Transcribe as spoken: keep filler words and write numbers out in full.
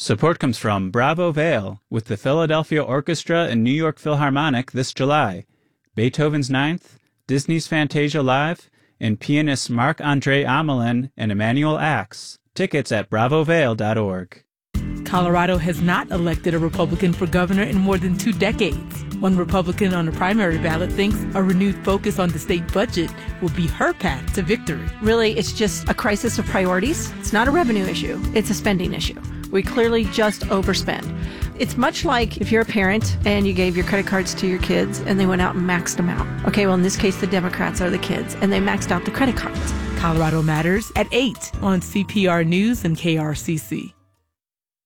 Support comes from Bravo Vale with the Philadelphia Orchestra and New York Philharmonic this July, Beethoven's Ninth, Disney's Fantasia Live, and pianists Marc-Andre Amelin and Emmanuel Axe. Tickets at bravo vale dot org. Colorado has not elected a Republican for governor in more than two decades. One Republican on the primary ballot thinks a renewed focus on the state budget will be her path to victory. Really, it's just a crisis of priorities. It's not a revenue issue. It's a spending issue. We clearly just overspend. It's much like if you're a parent and you gave your credit cards to your kids and they went out and maxed them out. Okay, well, in this case, the Democrats are the kids, and they maxed out the credit cards. Colorado Matters at eight on C P R News and K R C C.